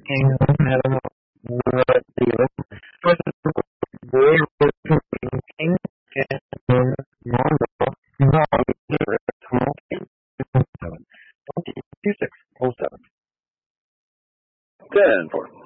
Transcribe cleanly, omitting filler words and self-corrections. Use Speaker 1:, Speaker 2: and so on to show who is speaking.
Speaker 1: king. I don't know what deal. First of all, very king and Mondo. No, it's 2607. 10 for